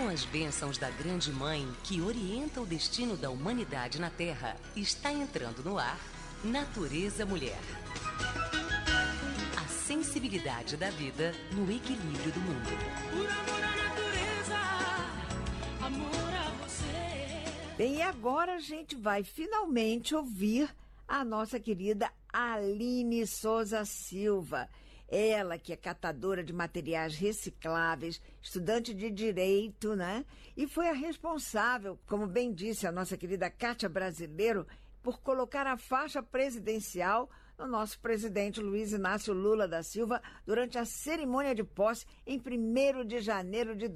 Com as bênçãos da Grande Mãe, que orienta o destino da humanidade na Terra, está entrando no ar Natureza Mulher. A sensibilidade da vida no equilíbrio do mundo. Por amor à natureza, amor a você. Bem, e agora a gente vai finalmente ouvir a nossa querida Aline Souza Silva. Ela que é catadora de materiais recicláveis, estudante de Direito, né? E foi a responsável, como bem disse a nossa querida Kátia Brasileiro, por colocar a faixa presidencial no nosso presidente Luiz Inácio Lula da Silva durante a cerimônia de posse em 1º de janeiro de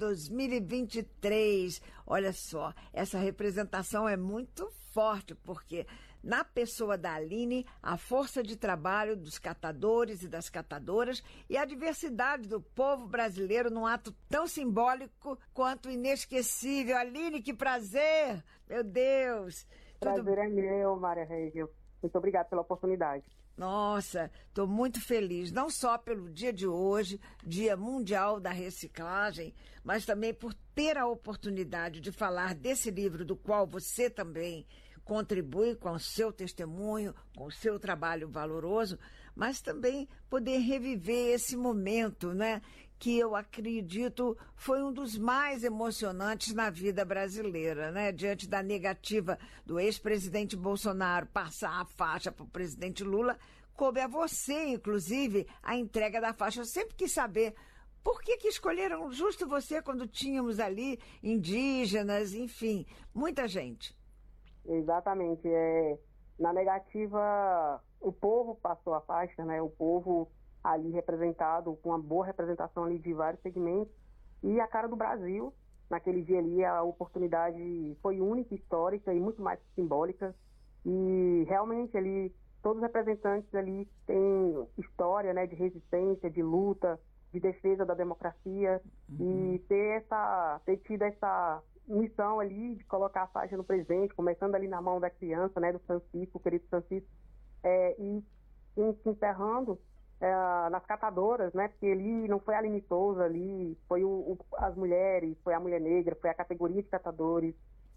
2023. Olha só, essa representação é muito forte, porque na pessoa da Aline, a força de trabalho dos catadores e das catadoras e a diversidade do povo brasileiro num ato tão simbólico quanto inesquecível. Aline, que prazer! Meu Deus! Prazer é meu, Maria Régio. Muito obrigada pela oportunidade. Nossa, estou muito feliz, não só pelo dia de hoje, Dia Mundial da Reciclagem, mas também por ter a oportunidade de falar desse livro do qual você também contribui com o seu testemunho, com o seu trabalho valoroso, mas também poder reviver esse momento, né? Que eu acredito foi um dos mais emocionantes na vida brasileira, né? Diante da negativa do ex-presidente Bolsonaro passar a faixa para o presidente Lula, coube a você, inclusive, a entrega da faixa. Eu sempre quis saber por que escolheram justo você quando tínhamos ali indígenas, enfim, muita gente. Exatamente. Na negativa, o povo passou a faixa, né? O povo ali representado, com uma boa representação ali de vários segmentos, e a cara do Brasil, naquele dia ali, a oportunidade foi única, histórica e muito mais simbólica, e realmente ali, todos os representantes ali têm história, né, de resistência, de luta, de defesa da democracia, e ter tido essa missão ali de colocar a faixa no presidente, começando ali na mão da criança, né, do Francisco, o querido Francisco, e encerrando nas catadoras, né, porque ali não foi a Aline Souza, ali foi as mulheres, foi a mulher negra, foi a categoria de catadores,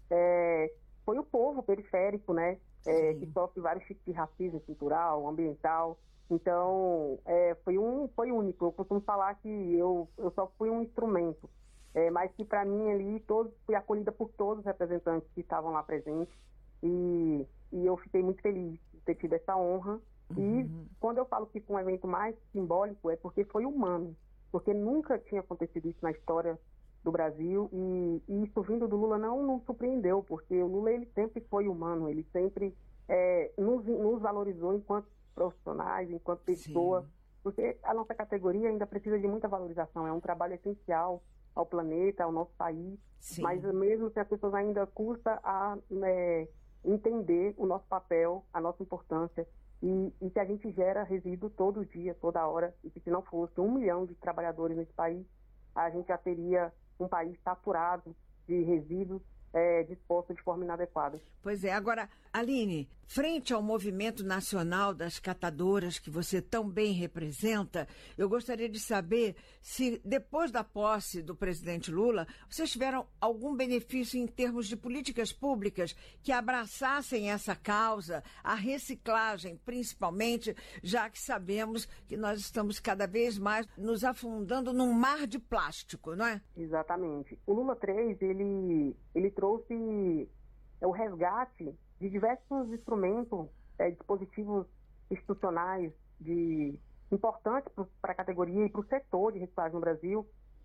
foi o povo periférico, né, que sofre vários tipos de racismo cultural, ambiental. Então, foi único. Eu costumo falar que eu só fui um instrumento, mas que para mim ali fui acolhida por todos os representantes que estavam lá presentes, e eu fiquei muito feliz de ter tido essa honra. E quando eu falo que foi um evento mais simbólico, é porque foi humano, porque nunca tinha acontecido isso na história do Brasil, e isso vindo do Lula não surpreendeu, porque o Lula ele sempre foi humano, ele sempre nos valorizou enquanto profissionais, enquanto pessoa, porque a nossa categoria ainda precisa de muita valorização, é um trabalho essencial ao planeta, ao nosso país, mas mesmo assim as pessoas ainda custa a entender o nosso papel, a nossa importância, e que a gente gera resíduo todo dia, toda hora, e que se não fosse 1 milhão de trabalhadores nesse país, a gente já teria um país saturado de resíduos disposto de forma inadequada. Pois é. Agora, Aline, frente ao movimento nacional das catadoras que você tão bem representa, eu gostaria de saber se, depois da posse do presidente Lula, vocês tiveram algum benefício em termos de políticas públicas que abraçassem essa causa, a reciclagem, principalmente, já que sabemos que nós estamos cada vez mais nos afundando num mar de plástico, não é? Exatamente. O Lula 3, ele trouxe o resgate de diversos instrumentos, dispositivos institucionais importantes para a categoria e para o setor de reciclagem no Brasil,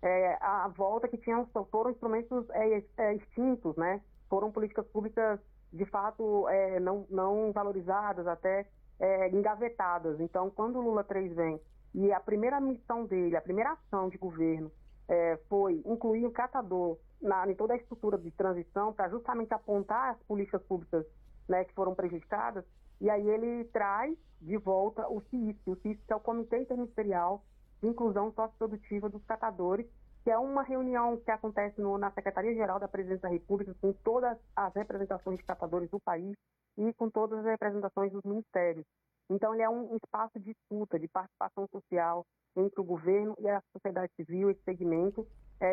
a volta que foram instrumentos extintos, né? Foram políticas públicas, de fato, não valorizadas, até engavetadas. Então, quando o Lula 3 vem, e a primeira missão dele, a primeira ação de governo, foi incluir o catador em toda a estrutura de transição para justamente apontar as políticas públicas, né, que foram prejudicadas, e aí ele traz de volta o CISP, que é o Comitê Interministerial de Inclusão Socioprodutiva dos Catadores, que é uma reunião que acontece na Secretaria-Geral da Presidência da República, com todas as representações de catadores do país e com todas as representações dos ministérios. Então ele é um espaço de escuta, de participação social entre o governo e a sociedade civil, esse segmento,